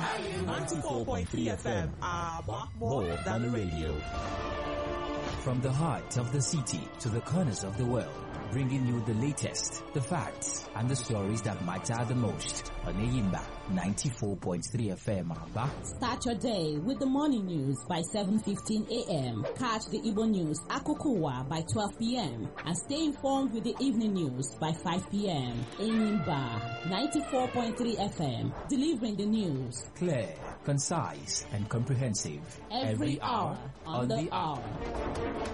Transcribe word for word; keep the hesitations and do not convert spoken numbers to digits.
ninety-four point three F M, Aba, more than the radio. From the heart of the city to the corners of the world, bringing you the latest, the facts, and the stories that matter the most on Eyimba ninety-four point three F M. Aba. Start your day with the morning news by seven fifteen a m Catch the Igbo news Akukuwa by twelve p m and stay informed with the evening news by five p m Eyimba ninety-four point three F M, delivering the news clear, concise, and comprehensive every, every hour on, on the hour. hour.